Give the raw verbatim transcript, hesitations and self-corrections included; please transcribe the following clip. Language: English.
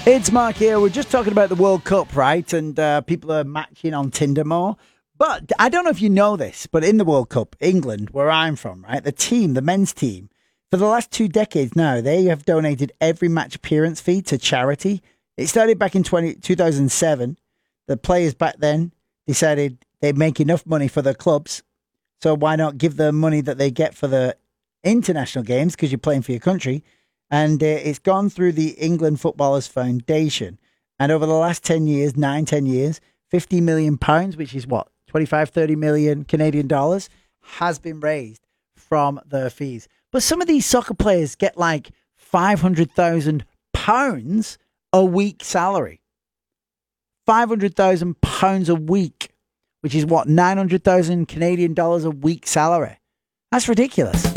It's Mark here. We're just talking about the World Cup, right? And uh, people are matching on Tinder more. But I don't know if you know this, but in the World Cup, England, where I'm from, right, the team, the men's team, for the last two decades now, they have donated every match appearance fee to charity. It started back in twenty, two thousand seven. The players back then decided they'd make enough money for their clubs. So why not give the money that they get for the international games, because you're playing for your country. And uh, it's gone through the England Footballers Foundation. And over the last ten years, nine, ten years, fifty million pounds, which is what, twenty-five, thirty million Canadian dollars, has been raised from their fees. But some of these soccer players get like five hundred thousand pounds a week salary. five hundred thousand pounds a week, which is what, nine hundred thousand Canadian dollars a week salary. That's ridiculous.